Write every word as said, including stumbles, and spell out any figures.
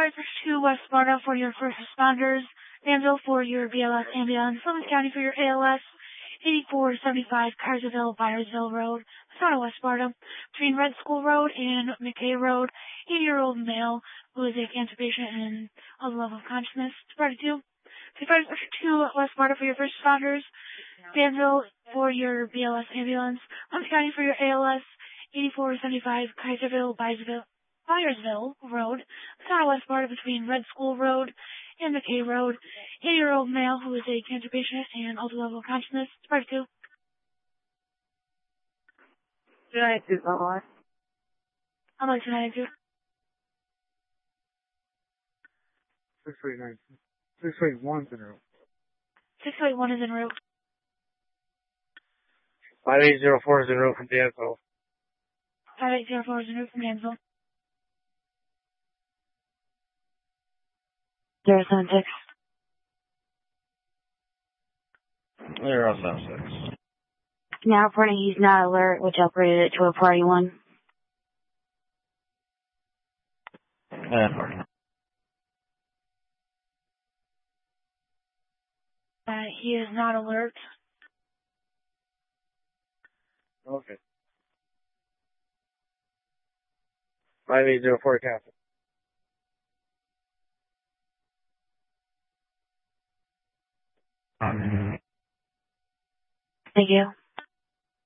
Fire two West Sparta for your first responders, Danville for your B L S ambulance, Clemens County for your A L S, eighty-four seventy-five Carsville, Byersville Road, Sparta, West Sparta, between Red School Road and McKay Road, eighty-year-old male who is a cancer patient and a level of consciousness. Sparta two. Fire two West Sparta for your first responders, Danville for your B L S ambulance, Clemens County for your A L S, eighty-four seventy-five Kaiserville, Byersville, Byersville Road, Southwest Sparta between Red School Road and McKay Road, eighty-year-old male who is a cancer patient and altered level of consciousness. Sparta two. United two, online. I'd like United two. six eight nine. six eight one's in route. six eight one is en route. five eight zero four is en route from Danville. five eight zero four is en route from Danville. zero seven six. zero seven six. Now reporting he's not alert, which upgraded it to a priority one. Yeah, party. Uh, he is not alert. Okay. five eight zero four, Captain. Um, Thank you.